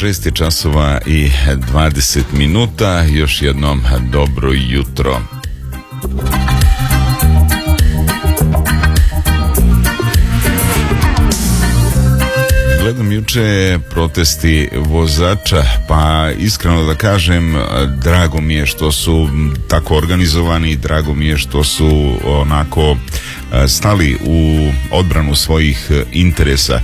6 je časova i 20 minuta. Još jednom dobro jutro. Gledam juče protesti vozača, pa iskreno da kažem, drago mi je što su tako organizovani, drago mi je što su onako stali u odbranu svojih interesa.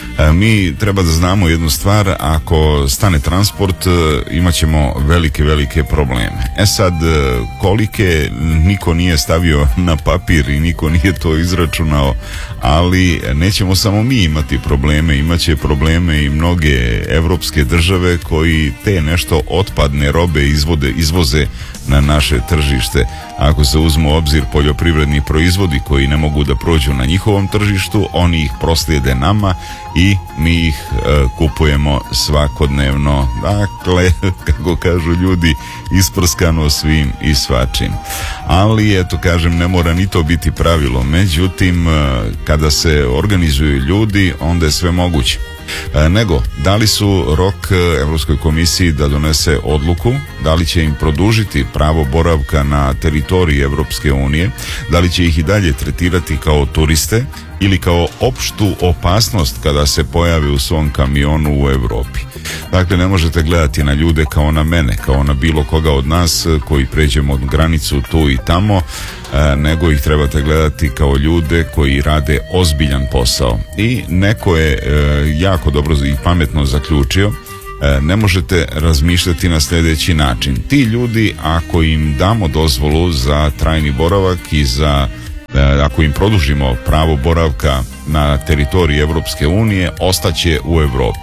Mi treba da znamo jednu stvar, ako stane transport imat ćemo velike probleme. Sad, kolike niko nije stavio na papir i niko nije to izračunao, ali nećemo samo mi imati probleme, imaće probleme i mnoge evropske države koji te nešto otpadne robe izvoze na naše tržište. Ako se uzmu u obzir poljoprivredni proizvodi koji ne mogu da prođu na njihovom tržištu, oni ih proslijede nama i mi ih kupujemo svakodnevno. Dakle, kako kažu ljudi, isprskano svim i svačim. Ali, eto kažem, ne mora ni to biti pravilo. Međutim, kada se organizuju ljudi, onda je sve moguće. Nego, dali su rok Evropskoj komisiji da donese odluku, da li će im produžiti pravo boravka na teritoriji Evropske unije, da li će ih i dalje tretirati kao turiste ili kao opštu opasnost kada se pojave u svom kamionu u Evropi. Dakle, ne možete gledati na ljude kao na mene, kao na bilo koga od nas koji pređemo granicu tu i tamo, nego ih trebate gledati kao ljude koji rade ozbiljan posao. I neko je jako dobro i pametno zaključio, ne možete razmišljati na sljedeći način. Ti ljudi, ako im damo dozvolu za trajni boravak i ako im produžimo pravo boravka na teritoriji Evropske unije, ostaće u Evropi.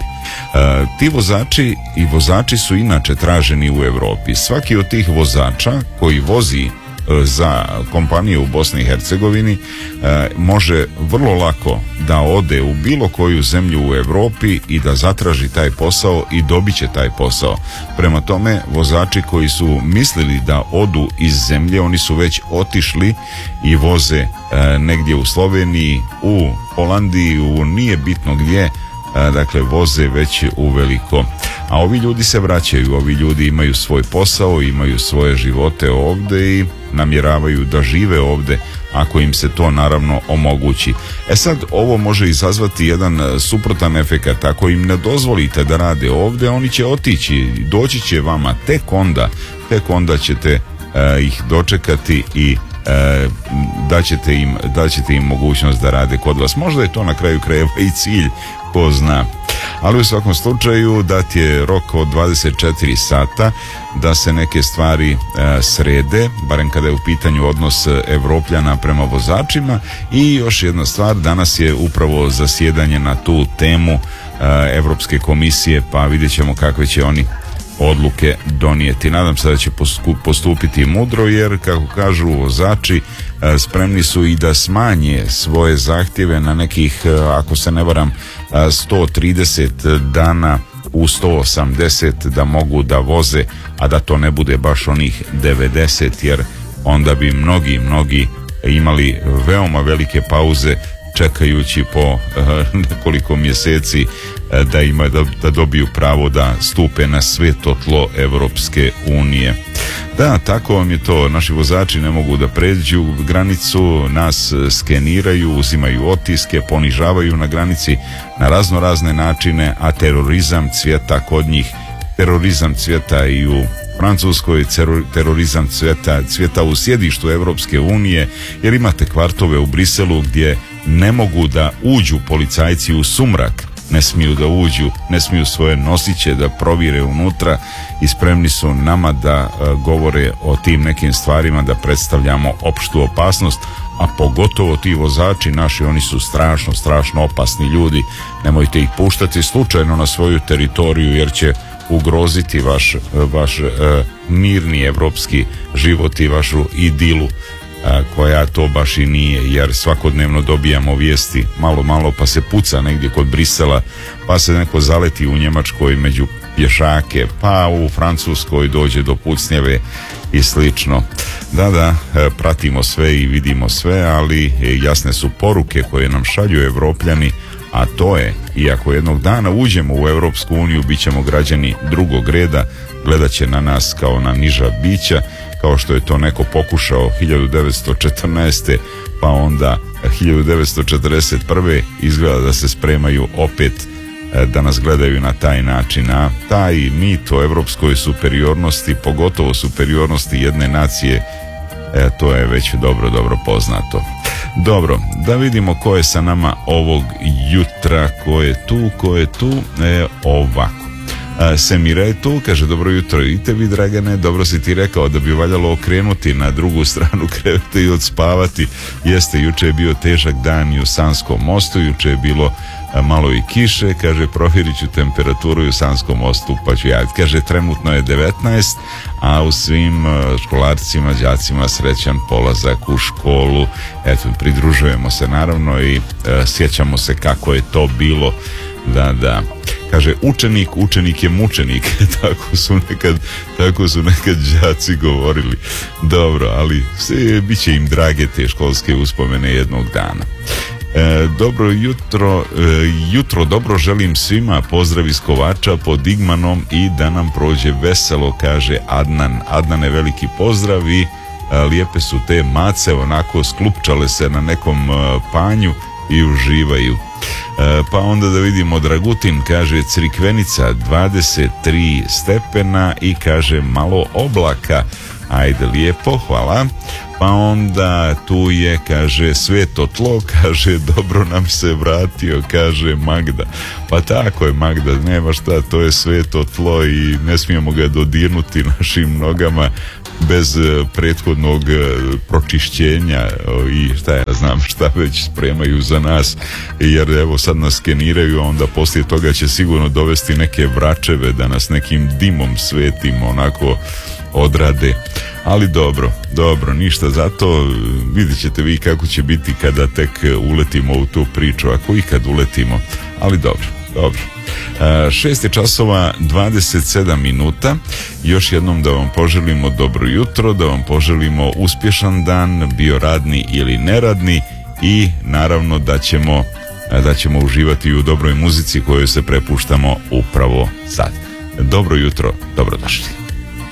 Ti vozači su inače traženi u Evropi. Svaki od tih vozača koji vozi za kompanije u Bosni i Hercegovini može vrlo lako da ode u bilo koju zemlju u Evropi i da zatraži taj posao i dobit će taj posao. Prema tome, vozači koji su mislili da odu iz zemlje, oni su već otišli i voze negdje u Sloveniji, u Holandiji, nije bitno gdje, dakle voze već uveliko. A ovi ljudi se vraćaju, ovi ljudi imaju svoj posao, imaju svoje živote ovdje i namjeravaju da žive ovdje ako im se to naravno omogući. Sad, ovo može izazvati jedan suprotan efekat. Ako im ne dozvolite da rade ovdje, oni će otići, doći će vama tek onda ćete ih dočekati i daćete im mogućnost da rade kod vas. Možda je to na kraju krajeva i cilj, ko zna. Ali u svakom slučaju dat je rok od 24 sata da se neke stvari srede, barem kada je u pitanju odnos Evropljana prema vozačima. I još jedna stvar, danas je upravo zasjedanje na tu temu Evropske komisije, pa vidjet ćemo kakve će oni odluke donijeti. Nadam se da će postupiti mudro, jer kako kažu vozači, spremni su i da smanje svoje zahtjeve na nekih, ako se ne varam, 130 dana u 180 da mogu da voze, a da to ne bude baš onih 90, jer onda bi mnogi imali veoma velike pauze čekajući po nekoliko mjeseci da dobiju pravo da stupe na sveto tlo Evropske unije. Da, tako vam je to. Naši vozači ne mogu da pređu granicu, nas skeniraju, uzimaju otiske, ponižavaju na granici na razne načine, a terorizam cvjeta kod njih. Terorizam cvjeta i u Francuskoj, terorizam cvjeta u sjedištu Evropske unije, jer imate kvartove u Briselu gdje ne mogu da uđu policajci u sumrak, ne smiju da uđu, ne smiju svoje nosiće da provire unutra i spremni su nama da govore o tim nekim stvarima, da predstavljamo opštu opasnost, a pogotovo ti vozači naši, oni su strašno opasni ljudi. Nemojte ih puštati slučajno na svoju teritoriju, jer će ugroziti vaš mirni evropski život i vašu idilu, koja to baš i nije, jer svakodnevno dobijamo vijesti, malo pa se puca negdje kod Brisela, pa se neko zaleti u Njemačkoj među pješake, pa u Francuskoj dođe do pucnjave i slično. Da, pratimo sve i vidimo sve, ali jasne su poruke koje nam šalju Evropljani, a to je i ako jednog dana uđemo u Europsku uniju, bit ćemo građani drugog reda, gledat će na nas kao na niža bića, kao što je to neko pokušao 1914. pa onda 1941. izgleda da se spremaju opet da nas gledaju na taj način, a taj mit o evropskoj superiornosti, pogotovo superiornosti jedne nacije, to je već dobro poznato. Dobro, da vidimo ko je sa nama ovog jutra, ko je tu, ovako. Semira je tu, kaže dobro jutro i tebi Dragane, dobro si ti rekao da bi valjalo okrenuti na drugu stranu kreveta i odspavati. Jeste, juče je bio težak dan i u Sanskom mostu, juče je bilo malo i kiše, kaže provjerit ću temperaturu i u Sanskom mostu pa ću javiti. Kaže trenutno je 19, a u svim školarcima, đacima srećan polazak u školu. Eto, pridružujemo se naravno i sjećamo se kako je to bilo. Da. Kaže, učenik je mučenik. tako su nekad đaci govorili. Dobro, ali bit će im drage te školske uspomene jednog dana. Dobro jutro dobro želim svima, pozdrav iz Kovača pod Igmanom i da nam prođe veselo, kaže Adnan. Adnane, veliki pozdrav i lijepe su te mace, onako sklupčale se na nekom panju i uživaju. Pa onda da vidimo, Dragutin kaže Crikvenica 23 stepena i kaže malo oblaka. Ajde, lijepo, hvala. Pa onda tu je, kaže, sveto tlo, kaže, dobro nam se vratio, kaže Magda. Pa tako je, Magda, nema šta, to je sveto tlo i ne smijemo ga dodirnuti našim nogama bez prethodnog pročišćenja i šta ja znam šta već spremaju za nas, jer evo sad nas skeniraju, a onda poslije toga će sigurno dovesti neke vračeve da nas nekim dimom svetim onako odrade, ali dobro, ništa zato, vidjet ćete vi kako će biti kada tek uletimo u tu priču, ako ikad uletimo, ali dobro. 6 je časova 27 minuta. Još jednom da vam poželimo dobro jutro, da vam poželimo uspješan dan, bio radni ili neradni, i naravno da ćemo uživati u dobroj muzici koju se prepuštamo upravo sad. Dobro jutro, dobrodošli.